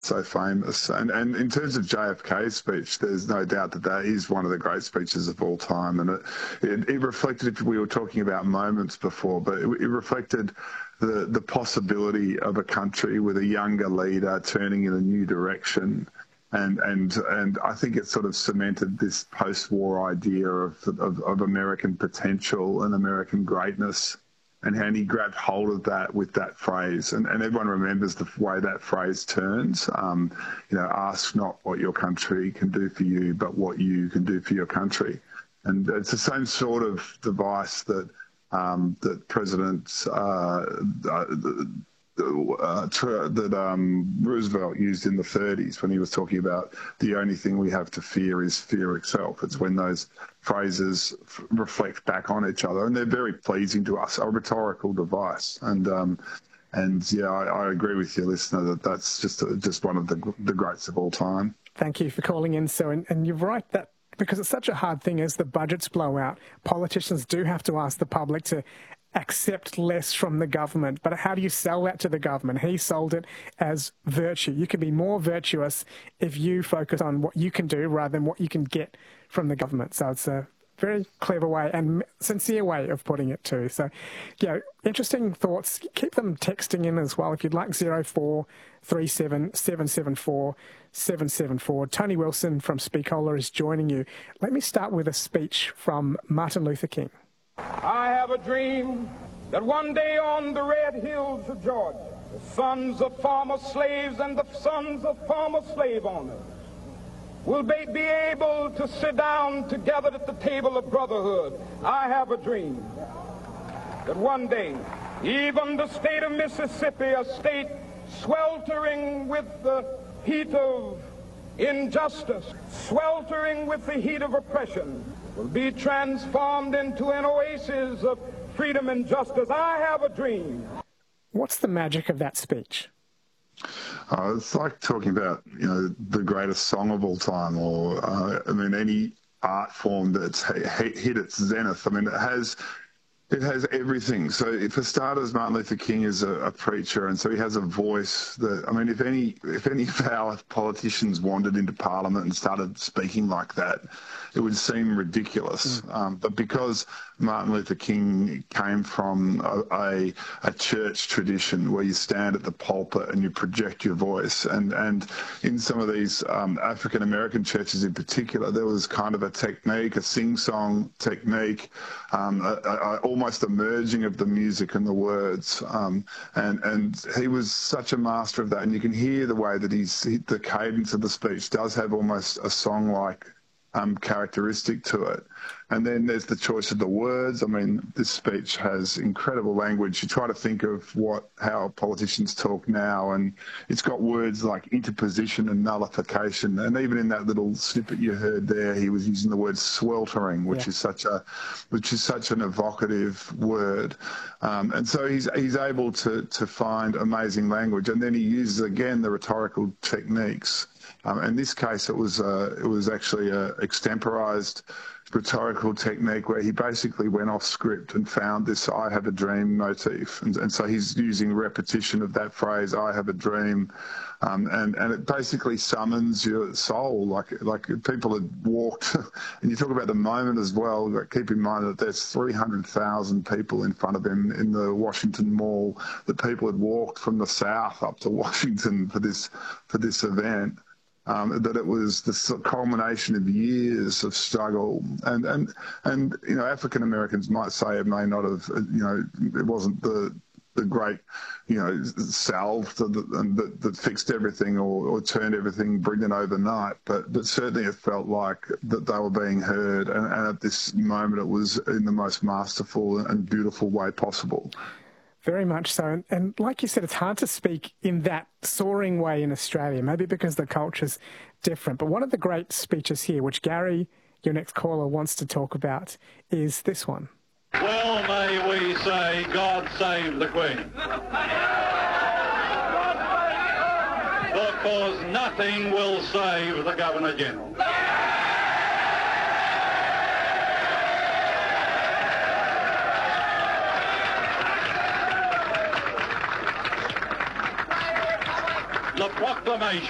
so famous. And in terms of JFK's speech, there's no doubt that that is one of the great speeches of all time. And it reflected, we were talking about moments before, but it reflected the possibility of a country with a younger leader turning in a new direction. And I think it sort of cemented this post-war idea of American potential and American greatness. And he grabbed hold of that with that phrase. And everyone remembers the way that phrase turns. Ask not what your country can do for you, but what you can do for your country. And it's the same sort of device that President Roosevelt used in the 30s when he was talking about the only thing we have to fear is fear itself. It's when those phrases reflect back on each other, and they're very pleasing to us, a rhetorical device. And I agree with your listener that that's just one of the greats of all time. Thank you for calling in, Sue. And you're right that because it's such a hard thing as the budgets blow out, politicians do have to ask the public to accept less from the government. But how do you sell that to the government? He sold it as virtue. You can be more virtuous if you focus on what you can do rather than what you can get from the government. So it's a very clever way and sincere way of putting it too. So, interesting thoughts. Keep them texting in as well if you'd like. 0437 774 774. Tony Wilson from Speakola is joining you. Let me start with a speech from Martin Luther King. I have a dream that one day on the red hills of Georgia, the sons of former slaves and the sons of former slave owners will be able to sit down together at the table of brotherhood. I have a dream that one day, even the state of Mississippi, a state sweltering with the heat of injustice, sweltering with the heat of oppression, will be transformed into an oasis of freedom and justice. I have a dream. What's the magic of that speech? It's like talking about, the greatest song of all time, or, any art form that's hit its zenith. It has everything. So for starters, Martin Luther King is a preacher, and so he has a voice that, if any of our politicians wandered into Parliament and started speaking like that, it would seem ridiculous. But because Martin Luther King came from a church tradition where you stand at the pulpit and you project your voice, and in some of these African-American churches in particular, there was kind of a technique, a sing-song technique, almost a merging of the music and the words, and he was such a master of that. And you can hear the way that the cadence of the speech does have almost a song-like characteristic to it. And then there's the choice of the words. This speech has incredible language. You try to think of how politicians talk now, and it's got words like interposition and nullification. And even in that little snippet you heard there, he was using the word sweltering, which is such an evocative word. And so he's able to find amazing language. And then he uses again the rhetorical techniques. In this case, it was actually a extemporized rhetorical technique where he basically went off script and found this "I have a dream" motif, and so he's using repetition of that phrase "I have a dream," and it basically summons your soul, like people had walked. And you talk about the moment as well. But keep in mind that there's 300,000 people in front of him in the Washington Mall. That people had walked from the South up to Washington for this event. That it was the culmination of years of struggle, and African Americans might say it may not have, it wasn't the great, salve that fixed everything or turned everything brilliant overnight, but certainly it felt like that they were being heard, and at this moment it was in the most masterful and beautiful way possible. Very much so. And like you said, it's hard to speak in that soaring way in Australia, maybe because the culture's different. But one of the great speeches here, which Gary, your next caller, wants to talk about, is this one. Well, may we say, God save the Queen. Because nothing will save the Governor-General. The proclamation